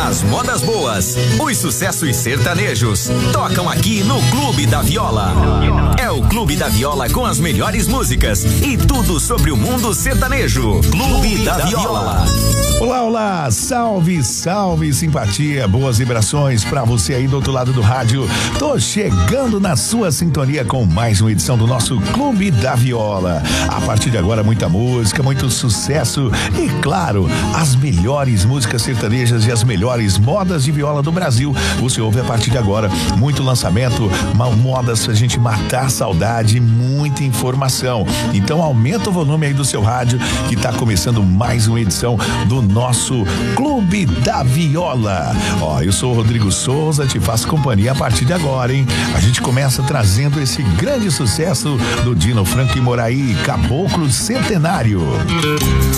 As modas boas, os sucessos sertanejos, tocam aqui no Clube da Viola. É o Clube da Viola com as melhores músicas e tudo sobre o mundo sertanejo. Clube da Viola. Olá, olá, salve, salve, simpatia, boas vibrações pra você aí do outro lado do rádio. Tô chegando na sua sintonia com mais uma edição do nosso Clube da Viola. A partir de agora, muita música, muito sucesso e, claro, as melhores músicas sertanejas e as melhores modas de viola do Brasil. Você ouve a partir de agora muito lançamento, modas pra gente matar a saudade, muita informação. Então aumenta o volume aí do seu rádio que tá começando mais uma edição do nosso Clube da Viola. Ó, eu sou o Rodrigo Souza, te faço companhia a partir de agora, hein? A gente começa trazendo esse grande sucesso do Dino Franco e Moraí, Caboclo Centenário.